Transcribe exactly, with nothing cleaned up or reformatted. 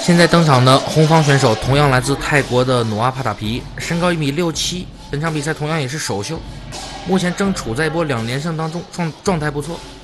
现在登场的红方选手同样来自泰国的努阿帕塔皮，身高一米六七，本场比赛同样也是首秀，目前正处在一波两连胜当中，状状态不错。